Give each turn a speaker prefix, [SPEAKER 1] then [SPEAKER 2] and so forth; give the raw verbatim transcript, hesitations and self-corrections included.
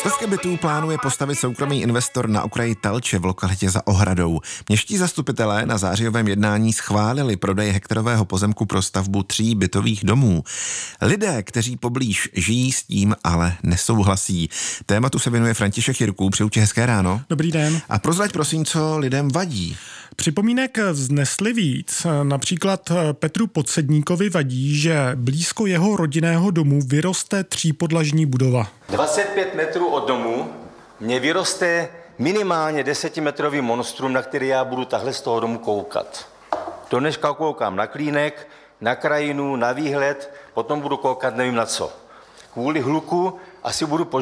[SPEAKER 1] Stovky bytů plánuje postavit soukromý investor na okraji Telče v lokalitě Za Ohradou. Městští zastupitelé na zářijovém jednání schválili prodej hektarového pozemku pro stavbu tří bytových domů. Lidé, kteří poblíž žijí, s tím ale nesouhlasí. Tématu se věnuje František Jirků. Přeju ti hezké ráno.
[SPEAKER 2] Dobrý den.
[SPEAKER 1] A prozrať prosím, co lidem vadí.
[SPEAKER 2] Připomínek vznesli víc. Například Petru Podsedníkovi vadí, že blízko jeho rodinného domu vyroste třípodlažní budova.
[SPEAKER 3] dvacet pět metrů od domu mě vyroste minimálně desetimetrový monstrum, na který já budu tahle z toho domu koukat. Do dneška koukám na klínek, na krajinu, na výhled, potom budu koukat nevím na co. Kvůli hluku asi budu požádat